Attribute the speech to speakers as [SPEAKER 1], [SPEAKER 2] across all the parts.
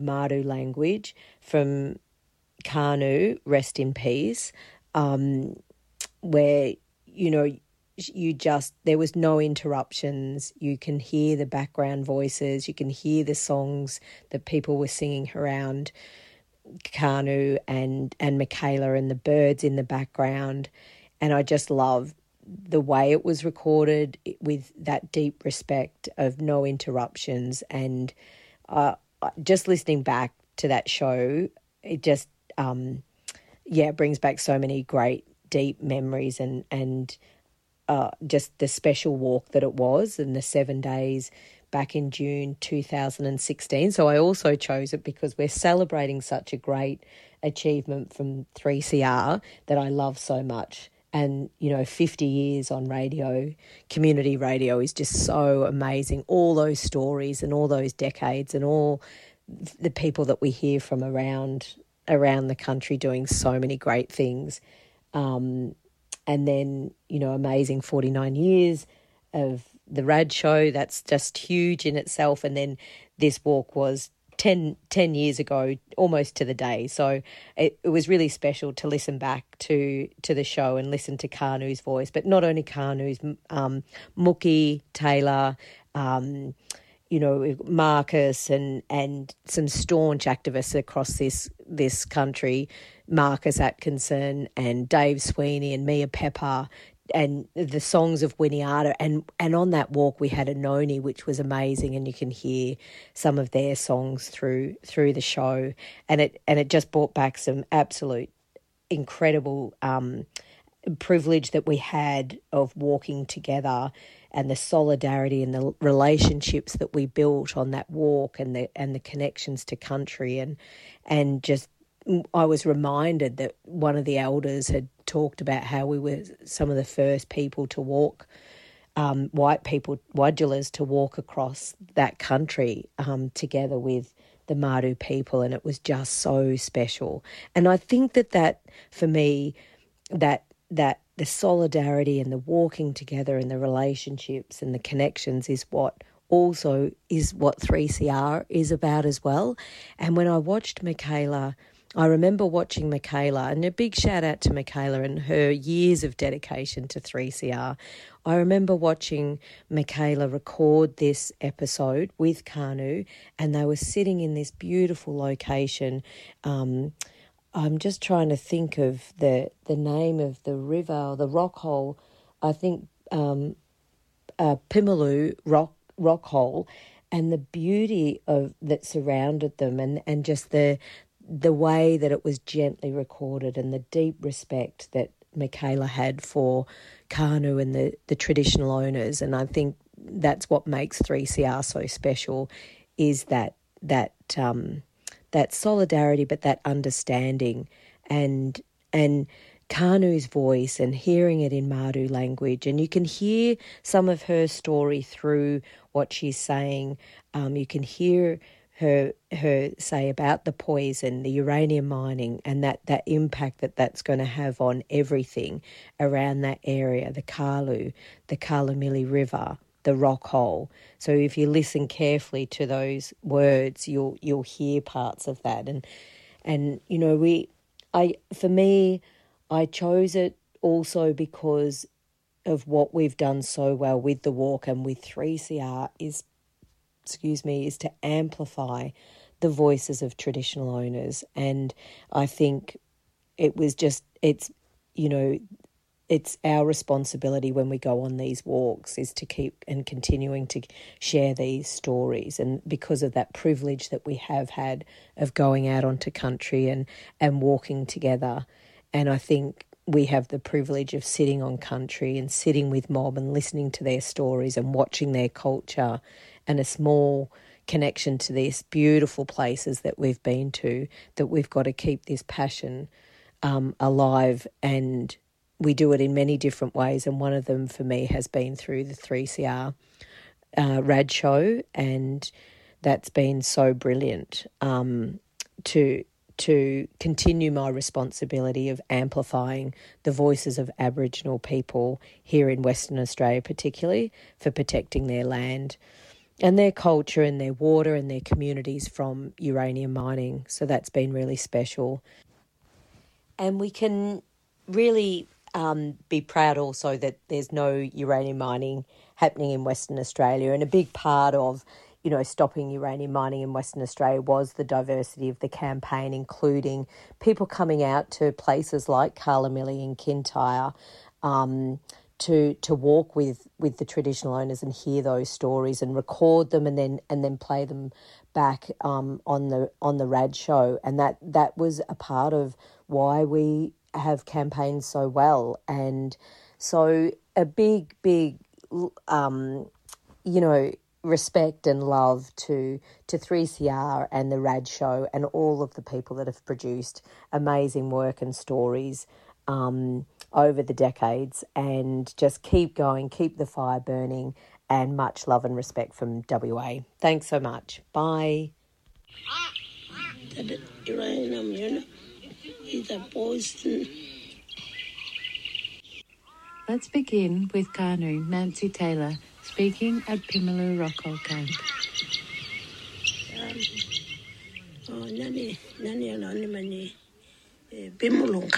[SPEAKER 1] Mardu language from Kanu, rest in peace, where, there was no interruptions. You can hear the background voices. You can hear the songs that people were singing around Kanu and Michaela, and the birds in the background. And I just love the way it was recorded with that deep respect of no interruptions. And just listening back to that show, it just, brings back so many great, deep memories and just the special walk that it was, and the 7 days back in June 2016. So I also chose it because we're celebrating such a great achievement from 3CR that I love so much. And, 50 years on radio, community radio, is just so amazing. All those stories and all those decades and all the people that we hear from around the country doing so many great things. And then, amazing 49 years of the Rad Show. That's just huge in itself. And then this walk was 10 years ago, almost to the day. So it was really special to listen back to the show and listen to Kanu's voice, but not only Kanu's, Mookie, Taylor, Marcus and some staunch activists across this country, Marcus Atkinson and Dave Sweeney and Mia Pepper, and the songs of Winiata. And on that walk we had a Noni, which was amazing, and you can hear some of their songs through the show. And it just brought back some absolute incredible privilege that we had of walking together, and the solidarity and the relationships that we built on that walk, and the connections to country, and just I was reminded that one of the elders had talked about how we were some of the first people to walk, white people, Wadjulas, to walk across that country together with the Mardu people, and it was just so special. And I think that for me, that the solidarity and the walking together and the relationships and the connections is what 3CR is about as well. And when I watched Michaela, I remember watching Michaela, and a big shout out to Michaela and her years of dedication to 3CR. I remember watching Michaela record this episode with Kanu, and they were sitting in this beautiful location. I'm just trying to think of the name of the river or the rock hole. I think Pimalu rock hole, and the beauty of that surrounded them, and just the way that it was gently recorded, and the deep respect that Michaela had for Kanu and the traditional owners. And I think that's what makes 3CR so special, is that solidarity, but that understanding, and Kanu's voice, and hearing it in Mardu language. And you can hear some of her story through what she's saying. You can hear her say about the poison, the uranium mining, and that impact that's going to have on everything around that area, the Kalu, the Kalamili River, the rock hole. So if you listen carefully to those words, you'll hear parts of that. And for me, I chose it also because of what we've done so well with the walk and with 3CR is to amplify the voices of traditional owners. And I think it's our responsibility when we go on these walks is to keep and continuing to share these stories. And because of that privilege that we have had of going out onto country and walking together, and I think we have the privilege of sitting on country and sitting with mob and listening to their stories and watching their culture, and a small connection to these beautiful places that we've been to, that we've got to keep this passion alive. And we do it in many different ways, and one of them for me has been through the 3CR Rad Show, and that's been so brilliant to continue my responsibility of amplifying the voices of Aboriginal people here in Western Australia, particularly for protecting their land. and their culture and their water and their communities from uranium mining. So that's been really special. And we can really be proud also that there's no uranium mining happening in Western Australia. And a big part of, stopping uranium mining in Western Australia was the diversity of the campaign, including people coming out to places like Carlamilli and Kintyre to walk with the traditional owners and hear those stories and record them and then play them back on the RAD show. And that was a part of why we have campaigned so well. And so a big respect and love to 3CR and the RAD show and all of the people that have produced amazing work and stories over the decades, and just keep going, keep the fire burning, and much love and respect from WA. Thanks so much. Bye.
[SPEAKER 2] The uranium is a poison.
[SPEAKER 3] Let's begin with Kanu Nancy Taylor speaking at Pimalu Rockall Camp.
[SPEAKER 2] Nani Pimulunga.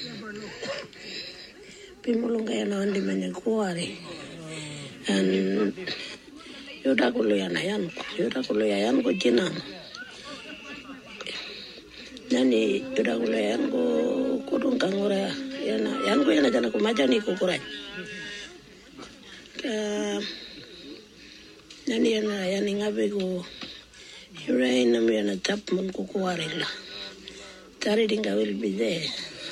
[SPEAKER 2] Pimulunga yana mani kuari. And Yudakulu yan ko jinang. Nani Yudakulu yan ko kudung kangura yan ko jana ko majani ko kurai. Nani yana ngabe ko uranium yana tapman ko kuari la. Taridinga will be there.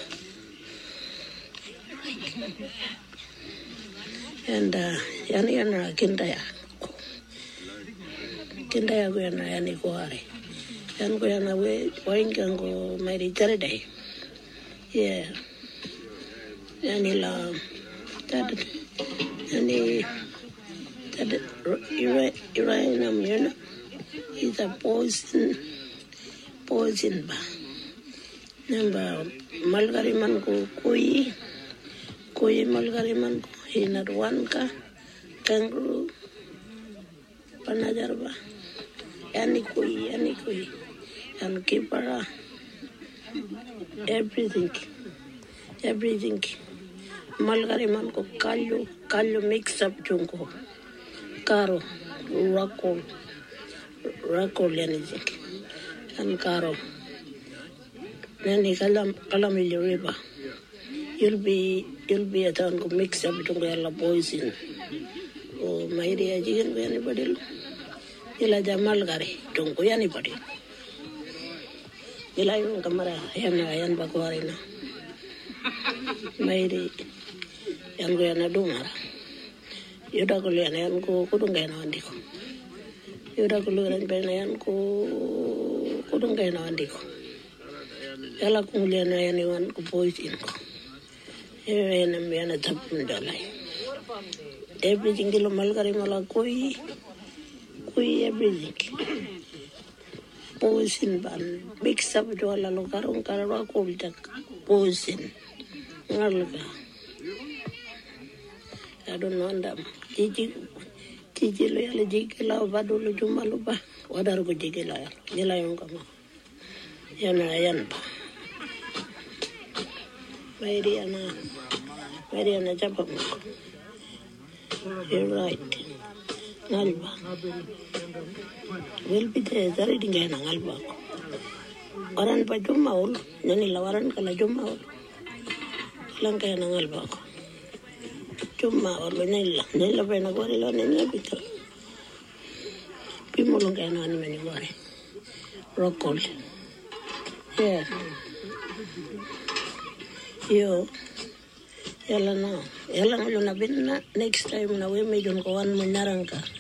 [SPEAKER 2] And yana Kintyre ko yana kuari. Yan ko yana waingang ko may Saturday. Yeah. Yani la uranium is a poison ba. Number malgariman ko kuyi malgariman ko hinarwanka kangaroo panajarba yani kuyi and kipara everything malgariman ko kalyo mix up junko karo rakol yani zinc and karo nani Carlamilli river you'll be a town ko mix up junko yalla poison o mairi ajigen ko anybody ila jamal gari junko anybody ila yung kamera yan bakwari na mairi yan ko yana dumara yuda ko yan ko kudungay na andiko yuda ko yan ko kudungay na andiko yala kung liyan na yan iwan ko poison ko yan na tapun dalay everything kilo malgari mala kuy everything poison ban mix up jo la lo karong karwa ko jak poison ngalga I don't know ndam tiji lo yala jigila badulu jumalu ba wadar ko jigila yala yung kama yan ba Mariana Japam. You're right. Nalba. Will be there, the reading in Alba. Waran pa Jumaul, Nanila Waran Kala Jumaul. Lanka and Alba. Juma or Nilla Benagorilla and Nabita. Pimolunga and Animani Rockall. Yeah. Yo, yala na. Yala na bin na next time na we medyo ko one mo narangka.